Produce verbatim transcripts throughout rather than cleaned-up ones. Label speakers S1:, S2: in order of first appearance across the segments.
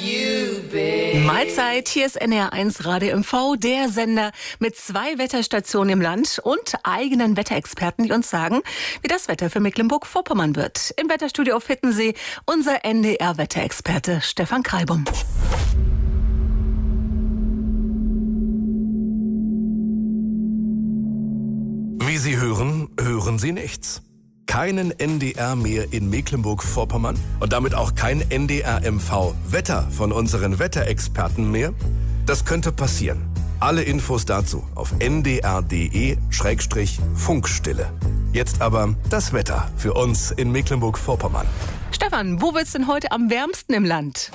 S1: you, babe.
S2: Mahlzeit, hier ist N D R eins Radio M V, der Sender mit zwei Wetterstationen im Land und eigenen Wetterexperten, die uns sagen, wie das Wetter für Mecklenburg-Vorpommern wird. Im Wetterstudio auf Hittensee unser N D R-Wetterexperte Stefan Kreibum.
S3: Wie Sie hören, hören Sie nichts. Keinen N D R mehr in Mecklenburg-Vorpommern und damit auch kein N D R M V Wetter von unseren Wetterexperten mehr? Das könnte passieren. Alle Infos dazu auf n d r punkt d e Schrägstrich Funkstille. Jetzt aber das Wetter für uns in Mecklenburg-Vorpommern.
S2: Stefan, wo wird's denn heute am wärmsten im Land?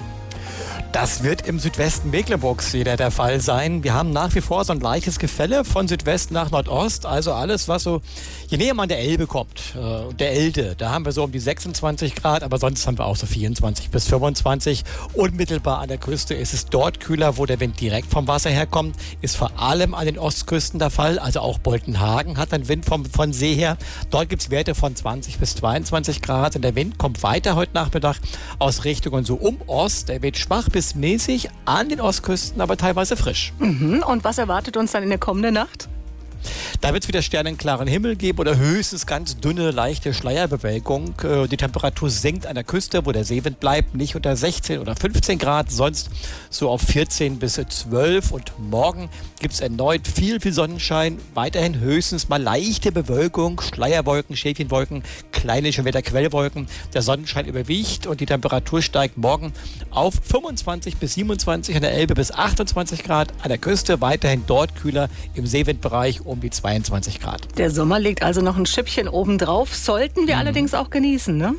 S4: Das wird im Südwesten Mecklenburgs wieder der Fall sein. Wir haben nach wie vor so ein leichtes Gefälle von Südwest nach Nordost. Also alles, was so, je näher man der Elbe kommt, äh, der Elde, da haben wir so um die sechsundzwanzig Grad, aber sonst haben wir auch so vierundzwanzig bis fünfundzwanzig. Unmittelbar an der Küste ist es dort kühler, wo der Wind direkt vom Wasser herkommt. Ist vor allem an den Ostküsten der Fall. Also auch Boltenhagen hat einen Wind vom, von See her. Dort gibt es Werte von zwanzig bis zweiundzwanzig Grad. Und der Wind kommt weiter heute Nachmittag aus Richtungen so um Ost. Der weht schwach bis mäßig an den Ostküsten, aber teilweise frisch.
S2: Mhm. Und was erwartet uns dann in der kommenden Nacht?
S4: Da wird es wieder sternenklaren Himmel geben oder höchstens ganz dünne, leichte Schleierbewölkung. Die Temperatur sinkt an der Küste, wo der Seewind bleibt, nicht unter sechzehn oder fünfzehn Grad, sonst so auf vierzehn bis zwölf. Und morgen gibt es erneut viel, viel Sonnenschein, weiterhin höchstens mal leichte Bewölkung, Schleierwolken, Schäfchenwolken, kleine Schönwetterquellwolken. Der Sonnenschein überwiegt und die Temperatur steigt morgen auf fünfundzwanzig bis siebenundzwanzig, an der Elbe bis achtundzwanzig Grad, an der Küste weiterhin dort kühler, im Seewindbereich um die zweiundzwanzig Grad.
S2: Der Sommer legt also noch ein Schippchen obendrauf, sollten wir mhm. allerdings auch genießen, ne?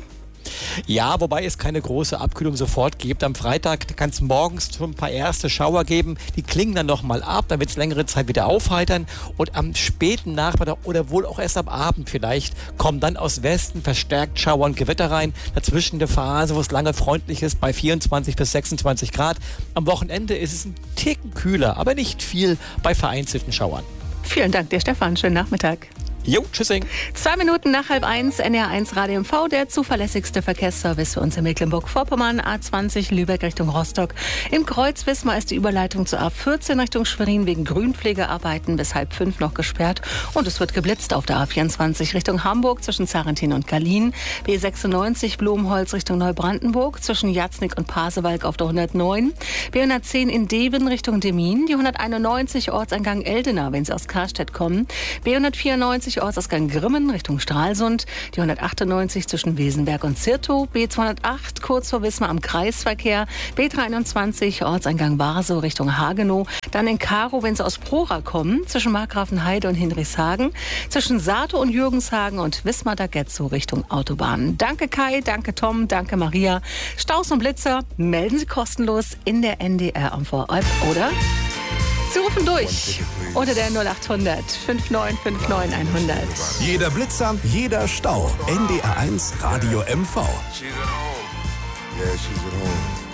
S4: Ja, wobei es keine große Abkühlung sofort gibt. Am Freitag kann es morgens schon ein paar erste Schauer geben. Die klingen dann nochmal ab, dann wird es längere Zeit wieder aufheitern. Und am späten Nachmittag oder wohl auch erst am Abend vielleicht kommen dann aus Westen verstärkt Schauer und Gewitter rein. Dazwischen eine Phase, wo es lange freundlich ist, bei vierundzwanzig bis sechsundzwanzig Grad. Am Wochenende ist es ein Ticken kühler, aber nicht viel bei vereinzelten Schauern.
S2: Vielen Dank dir, Stefan. Schönen Nachmittag.
S4: Jo, tschüssing.
S2: Zwei Minuten nach halb eins, N D R eins Radio M V, der zuverlässigste Verkehrsservice für uns in Mecklenburg-Vorpommern, A zwanzig Lübeck Richtung Rostock. Im Kreuz Wismar ist die Überleitung zur A vierzehn Richtung Schwerin wegen Grünpflegearbeiten bis halb fünf noch gesperrt. Und es wird geblitzt auf der A vierundzwanzig Richtung Hamburg zwischen Zarentin und Kalin. B sechsundneunzig Blumenholz Richtung Neubrandenburg zwischen Jatznik und Pasewalk auf der hundertneun. B hundertzehn in Deben Richtung Demmin. Die hunderteinundneunzig Ortseingang Eldena, wenn Sie aus Karstedt kommen. B hundertvierundneunzig Ortsausgang Grimmen Richtung Stralsund, die hundertachtundneunzig zwischen Wesenberg und Zirtow, B zweihundertacht kurz vor Wismar am Kreisverkehr, B dreiundzwanzig Ortseingang Warsow Richtung Hagenow, dann in Karow, wenn Sie aus Prora kommen, zwischen Markgrafenheide und Hinrichshagen, zwischen Sato und Jürgenshagen und Wismar-Dagetzow Richtung Autobahn. Danke Kai, danke Tom, danke Maria. Staus und Blitzer melden Sie kostenlos in der N D R M V-App oder Sie rufen durch unter der null acht hundert fünf neun fünf neun hundert.
S3: Jeder Blitzer, jeder Stau. N D R eins Radio M V.
S5: She's at home. Yeah, she's at home.